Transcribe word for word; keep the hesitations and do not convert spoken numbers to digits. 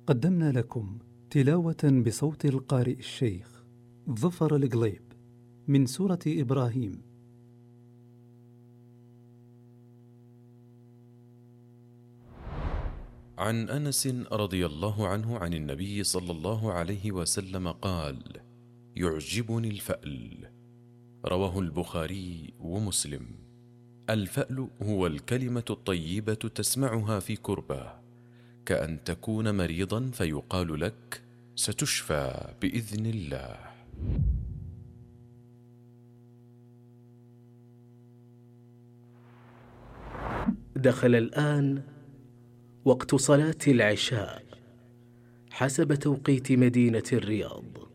قدمنا لكم تلاوة بصوت القارئ الشيخ ظفر القليب من سورة إبراهيم. عن أنس رضي الله عنه عن النبي صلى الله عليه وسلم قال: يعجبني الفأل. رواه البخاري ومسلم. الفأل هو الكلمة الطيبة تسمعها في كربة، كأن تكون مريضا فيقال لك: ستشفى بإذن الله. دخل الآن وقت صلاة العشاء حسب توقيت مدينة الرياض.